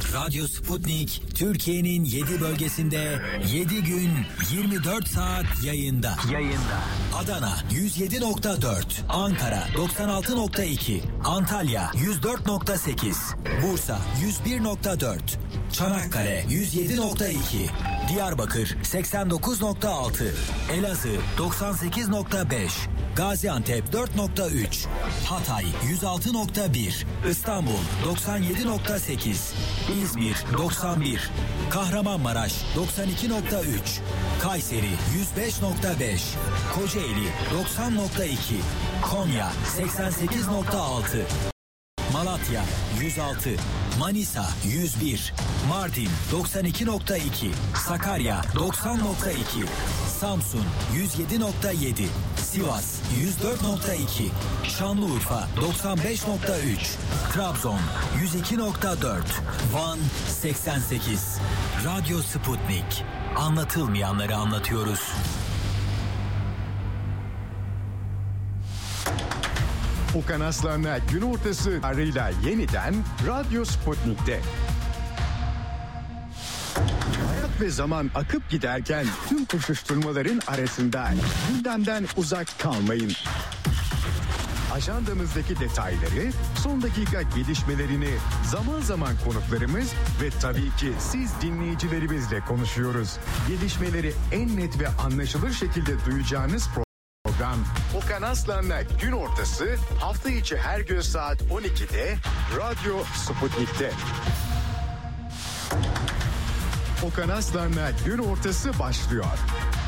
Radyo Sputnik Türkiye'nin 7 bölgesinde 7 gün 24 saat yayında. Adana 107.4, Ankara 96.2, Antalya 104.8, Bursa 101.4, Çanakkale 107.2, Diyarbakır 89.6, Elazığ 98.5, Gaziantep 4.3, Hatay 106.1, İstanbul 97.8, İzmir 91, Kahramanmaraş 92.3, Kayseri 105.5, Kocaeli 90.2, Konya 88.6, Malatya 106, Manisa 101, Mardin 92.2, Sakarya 90.2, Samsun 107.7, Sivas 104.2, Şanlıurfa 95.3, Trabzon 102.4, Van 88. Radyo Sputnik. Anlatılmayanları anlatıyoruz. Okan Aslan'la gün ortası arıyla yeniden Radyo Sputnik'te. Hayat ve zaman akıp giderken tüm koşuşturmaların arasında gündemden uzak kalmayın. Ajandamızdaki detayları, son dakika gelişmelerini zaman zaman konuklarımız ve tabii ki siz dinleyicilerimizle konuşuyoruz. Gelişmeleri en net ve anlaşılır şekilde duyacağınız program Okan Aslan'la gün ortası hafta içi her gün saat 12'de Radyo Sputnik'te. Okan Aslan'la gün ortası başlıyor.